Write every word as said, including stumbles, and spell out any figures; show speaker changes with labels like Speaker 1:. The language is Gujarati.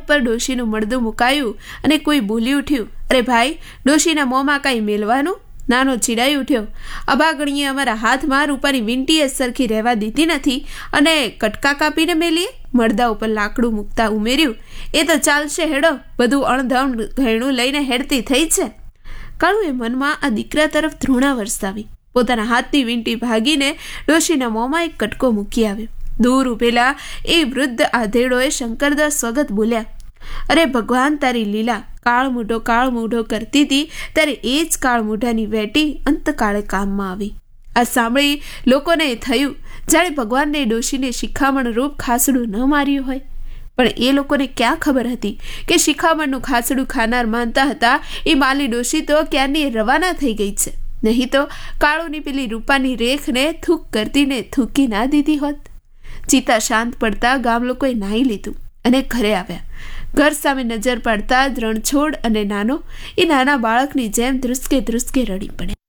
Speaker 1: ઉપર ડોશીનું મળદું મુકાયું અને કોઈ બોલી ઉઠ્યું, અરે ભાઈ, ડોશીના મોંમાં કાંઈ મેલવાનું? નાનો ચીડાઈ ઉઠ્યો, અભાગણીએ અમારા હાથમાં રૂપાની વીંટીએ સરખી રહેવા દીધી નથી અને કટકા કાપીને મેલીએ? મળદા ઉપર લાકડું મૂકતા ઉમેર્યું, એ તો ચાલશે, હેડો, બધું અણધણ ઘેણું લઈને હેડતી થઈ છે. કાળુએ મનમાં આ દીકરા તરફ ધૃણા વરસાવી પોતાના હાથની વીંટી ભાગીને ડોશીના મોંમાં એક કટકો મૂકી આવ્યો. દૂર ઉભેલા એ વૃદ્ધ આધેડોએ શંકરદાસ સ્વગત બોલ્યા, અરે ભગવાન, તારી લીલા કાળ મૂઢો કાળ મૂઢો કરતી હતી ત્યારે એ જ કાળ મૂઢાની વેટી અંતકાળે કામમાં આવી. આ સાંભળી લોકોને થયું જાણે ભગવાનને ડોશીને શિખામણ રૂપ ખાસડું ન માર્યું હોય. પણ એ લોકોને ક્યાં ખબર હતી કે શિખામણનું ખાસડું ખાનાર માનતા હતા એ માલી ડોશી તો ક્યારની રવાના થઈ ગઈ છે. નહીં તો કાળુની પેલી રૂપાની રેખને થૂક કરતીને થૂકી ના દીધી હોત. ચિતા શાંત પડતા ગામ લોકોએ નાહી લીધું અને ઘરે આવ્યા. ઘર સામે નજર પાડતા રણછોડ અને નાનો એ નાના બાળકની જેમ ધ્રુસકે ધ્રુસકે રડી પડ્યા.